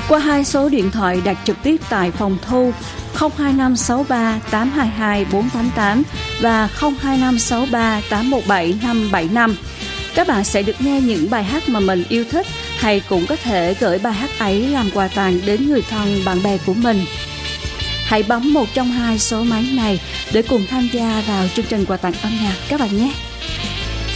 qua 2 số điện thoại đặt trực tiếp tại phòng thu 02563 822 488 và 02563 817 575. Các bạn sẽ được nghe những bài hát mà mình yêu thích, hay cũng có thể gửi bài hát ấy làm quà tặng đến người thân bạn bè của mình. Hãy bấm một trong 2 số máy này để cùng tham gia vào chương trình quà tặng âm nhạc các bạn nhé.